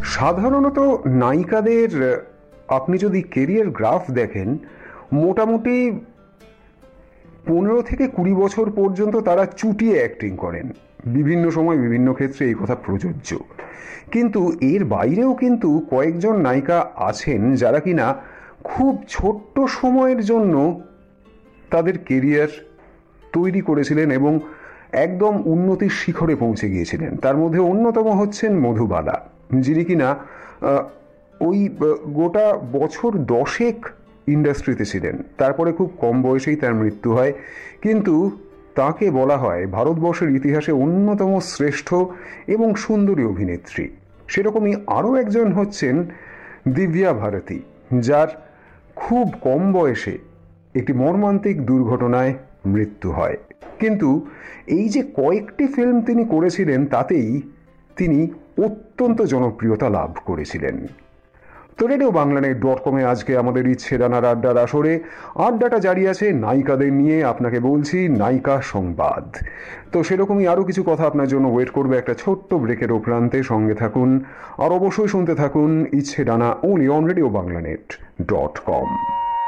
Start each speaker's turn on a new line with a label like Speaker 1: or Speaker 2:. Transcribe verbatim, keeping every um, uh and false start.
Speaker 1: সাধারণত নায়িকাদের আপনি যদি কেরিয়ার গ্রাফ দেখেন, মোটামুটি পনেরো থেকে কুড়ি বছর পর্যন্ত তারা চুটিয়ে অ্যাক্টিং করেন। বিভিন্ন সময় বিভিন্ন ক্ষেত্রে এই কথা প্রযোজ্য, কিন্তু এর বাইরেও কিন্তু কয়েকজন নায়িকা আছেন যারা কিনা খুব ছোট্ট সময়ের জন্য তাদের কেরিয়ার তৈরি করেছিলেন এবং একদম উন্নতির শিখরে পৌঁছে গিয়েছিলেন। তার মধ্যে অন্যতম হচ্ছেন মধুবালা, যিনি কিনা ওই গোটা বছর দশেক ইন্ডাস্ট্রিতে ছিলেন। তারপরে খুব কম বয়সেই তার মৃত্যু হয়, কিন্তু তাকে বলা হয় ভারতবর্ষের ইতিহাসে অন্যতম শ্রেষ্ঠ এবং সুন্দরী অভিনেত্রী। সেরকমই আরও একজন হচ্ছেন দিব্যা ভারতী, যার খুব কম বয়সে একটি মর্মান্তিক দুর্ঘটনায় মৃত্যু হয়। কিন্তু এই যে কয়েকটি ফিল্ম তিনি করেছিলেন, তাতেই তিনি অত্যন্ত জনপ্রিয়তা লাভ করেছিলেন। তো রেডিও বাংলানেট ডট কমে আজকে আমাদের ইচ্ছে ডানার আড্ডার আসরে আড্ডাটা জারি আছে নায়িকাদের নিয়ে। আপনাকে বলছি নায়িকা সংবাদ। তো সেরকমই আরও কিছু কথা আপনার জন্য ওয়েট করবে একটা ছোট্ট ব্রেকের প্রান্তে। সঙ্গে থাকুন আর অবশ্যই শুনতে থাকুন ইচ্ছে ডানা only on radio বাংলানেট dot com.